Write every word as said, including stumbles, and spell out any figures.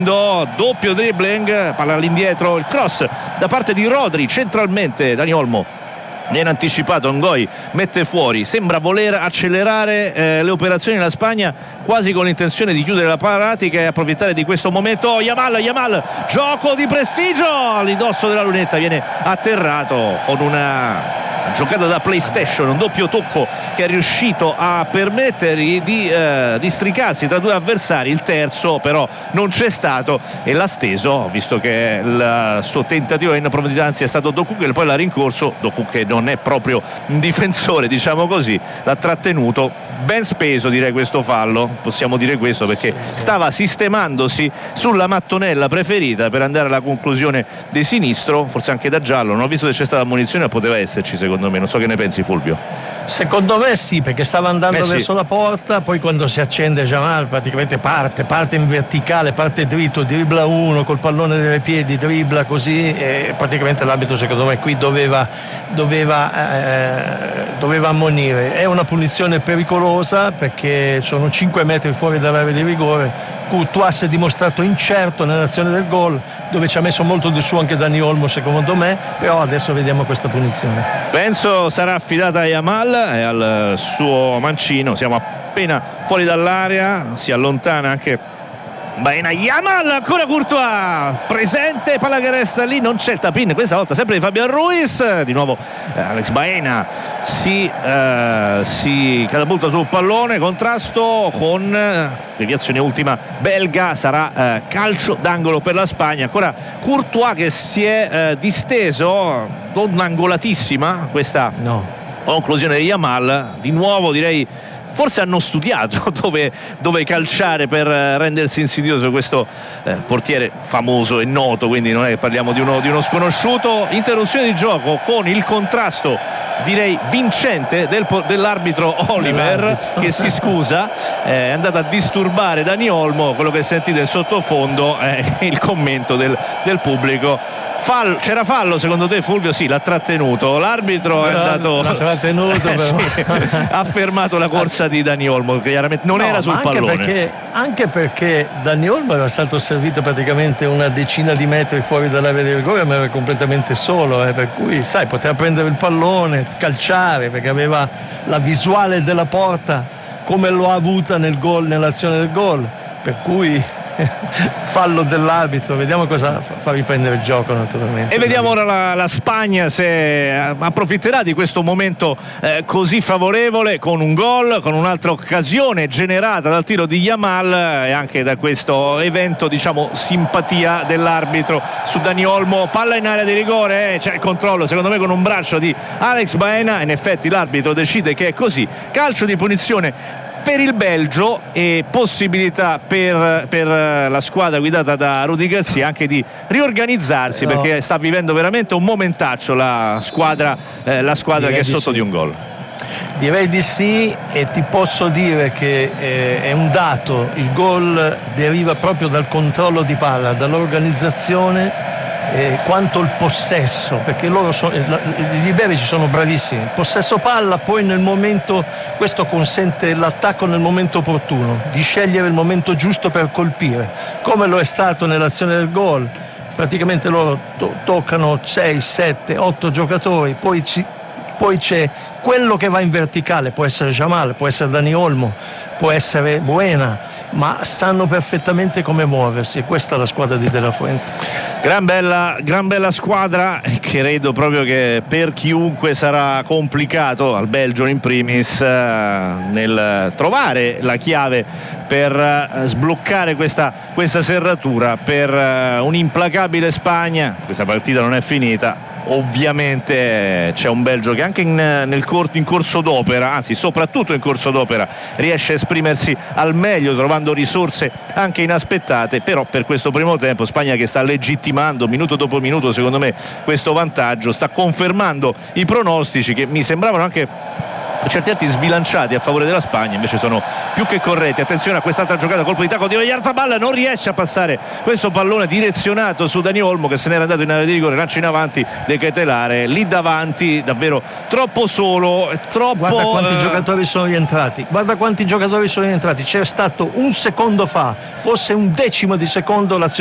doppio dribbling, palla all'indietro, il cross da parte di Rodri centralmente. Dani Olmo viene anticipato, Ngoi mette fuori, sembra voler accelerare eh, le operazioni della Spagna, quasi con l'intenzione di chiudere la pratica e approfittare di questo momento. Yamal, Yamal, gioco di prestigio all'indosso della lunetta, viene atterrato con una giocata da PlayStation, un doppio tocco che è riuscito a permettergli di eh, districarsi tra due avversari. Il terzo però non c'è stato e l'ha steso, visto che il suo tentativo in profondità è stato Doku, che poi l'ha rincorso. Doku, che non è proprio un difensore, diciamo così, l'ha trattenuto. Ben speso, direi, questo fallo, possiamo dire questo, perché stava sistemandosi sulla mattonella preferita per andare alla conclusione di sinistro, forse anche da giallo. Non ho visto se c'è stata munizione, ma poteva esserci, secondo me. Non so che ne pensi, Fulvio. Secondo me sì, perché stava andando eh sì. verso la porta, poi quando si accende Jamal praticamente parte, parte in verticale, parte dritto, dribbla uno col pallone dei piedi, dribbla così e praticamente l'arbitro, secondo me, qui doveva doveva, eh, doveva ammonire. È una punizione pericolosa perché sono cinque metri fuori dall'area di rigore. Courtois si è dimostrato incerto nell'azione del gol, dove ci ha messo molto di suo anche Dani Olmo, secondo me, però adesso vediamo questa punizione. Penso sarà affidata a Yamal e al suo mancino. Siamo appena fuori dall'area, si allontana anche Baena. Yamal, ancora Courtois presente, palla che resta lì, non c'è il tap-in questa volta, sempre di Fabian Ruiz. Di nuovo eh, Alex Baena si, eh, si catapulta sul pallone, contrasto con eh, deviazione ultima belga, sarà eh, calcio d'angolo per la Spagna. Ancora Courtois che si è eh, disteso, non angolatissima questa no. conclusione di Yamal. Di nuovo direi forse hanno studiato dove, dove calciare per rendersi insidioso questo eh, portiere famoso e noto, quindi non è che parliamo di uno, di uno sconosciuto. Interruzione di gioco con il contrasto, direi vincente, del, dell'arbitro Oliver, che si scusa, eh, è andato a disturbare Dani Olmo. Quello che sentite in sottofondo è il commento del, del pubblico. Fallo, c'era fallo secondo te, Fulvio? Sì, l'ha trattenuto l'arbitro, è andato l'ha trattenuto, eh, sì, ha fermato la corsa di Dani Olmo, che chiaramente non no, era sul anche pallone perché, anche perché Dani Olmo era stato servito praticamente una decina di metri fuori dall'area di rigore, ma era completamente solo, eh, per cui sai, poteva prendere il pallone, calciare, perché aveva la visuale della porta come lo ha avuta nel gol, nell'azione del gol, per cui fallo dell'arbitro. Vediamo cosa fa riprendere il gioco, naturalmente, e vediamo ora la, la Spagna se approfitterà di questo momento eh, così favorevole, con un gol, con un'altra occasione generata dal tiro di Yamal e anche da questo evento, diciamo, simpatia dell'arbitro su Dani Olmo. Palla in area di rigore, eh, c'è il controllo secondo me con un braccio di Alex Baena, in effetti l'arbitro decide che è così, calcio di punizione per il Belgio e possibilità per, per la squadra guidata da Rudy Garcia anche di riorganizzarsi, no, perché sta vivendo veramente un momentaccio la squadra, eh, la squadra che è sotto sì. di un gol. Direi di sì, e ti posso dire che eh, è un dato, il gol deriva proprio dal controllo di palla, dall'organizzazione, eh, quanto il possesso, perché loro sono, gli iberici sono bravissimi, possesso palla, poi nel momento, questo consente l'attacco nel momento opportuno, di scegliere il momento giusto per colpire, come lo è stato nell'azione del gol. Praticamente loro to- toccano sei, sette, otto giocatori, poi, ci, poi c'è quello che va in verticale, può essere Jamal, può essere Dani Olmo, può essere Buena, ma sanno perfettamente come muoversi, e questa è la squadra di De La Fuente. Gran bella, gran bella squadra, credo proprio che per chiunque sarà complicato, al Belgio in primis, eh, nel trovare la chiave per eh, sbloccare questa, questa serratura, per eh, un'implacabile Spagna. Questa partita non è finita. Ovviamente c'è un Belgio che anche in, nel cor- in corso d'opera, anzi soprattutto in corso d'opera, riesce a esprimersi al meglio, trovando risorse anche inaspettate. Però per questo primo tempo Spagna che sta legittimando minuto dopo minuto, secondo me, questo vantaggio, sta confermando i pronostici che mi sembravano anche per certi atti sbilanciati a favore della Spagna, invece sono più che corretti. Attenzione a quest'altra giocata, colpo di tacco di Oyarzabal, non riesce a passare questo pallone direzionato su Dani Olmo, che se n'era andato in area di rigore, lancio in avanti De Ketelare lì davanti, davvero troppo solo, troppo. Guarda quanti eh... giocatori sono rientrati, guarda quanti giocatori sono rientrati, c'era stato un secondo fa, forse un decimo di secondo l'azione